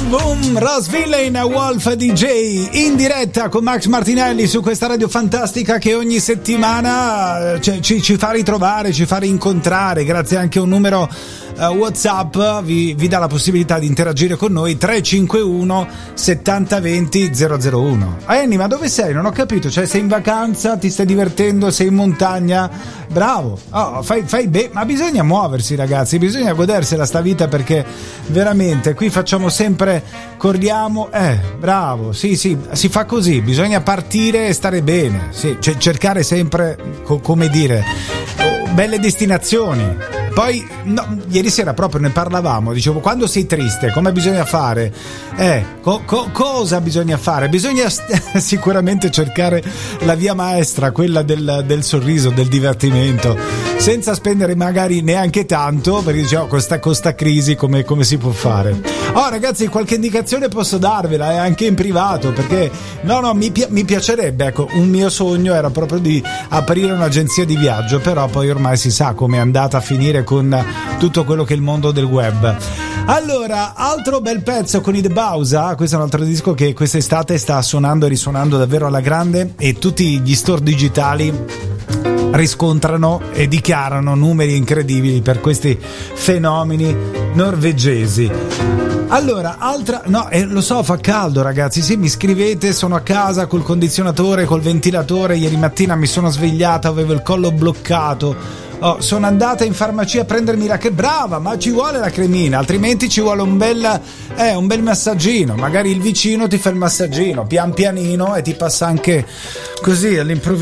Boom, Ross Villain, Wolf DJ in diretta con Max Martinelli su questa radio fantastica che ogni settimana ci fa ritrovare, ci fa rincontrare, grazie anche a un numero WhatsApp vi dà la possibilità di interagire con noi. 351 70 20 001. Annie, ma dove sei? Non ho capito, cioè sei in vacanza, ti stai divertendo, sei in montagna? Bravo, ma bisogna muoversi, ragazzi, bisogna godersela sta vita, perché veramente qui facciamo sempre, corriamo, bravo, sì, si fa così, bisogna partire e stare bene, sì, cercare sempre, come dire, belle destinazioni. Poi ieri sera proprio ne parlavamo, dicevo, quando sei triste come bisogna fare? Cosa bisogna fare? Bisogna sicuramente cercare la via maestra, quella del sorriso, del divertimento, senza spendere magari neanche tanto, perché diciamo con sta crisi come si può fare? Ragazzi, qualche indicazione posso darvela, anche in privato, perché mi piacerebbe, ecco, un mio sogno era proprio di aprire un'agenzia di viaggio, però poi ormai si sa come è andata a finire con tutto quello che è il mondo del web. Allora, altro bel pezzo con i The Bausa, questo è un altro disco che quest'estate sta suonando e risuonando davvero alla grande, e tutti gli store digitali riscontrano e dichiarano numeri incredibili per questi fenomeni norvegesi. Allora, lo so, fa caldo, ragazzi, sì, mi scrivete, sono a casa col condizionatore, col ventilatore, ieri mattina mi sono svegliata, avevo il collo bloccato. Sono andata in farmacia a prendermi brava, ma ci vuole la cremina, altrimenti ci vuole un bel massaggino, magari il vicino ti fa il massaggino pian pianino e ti passa anche così all'improvviso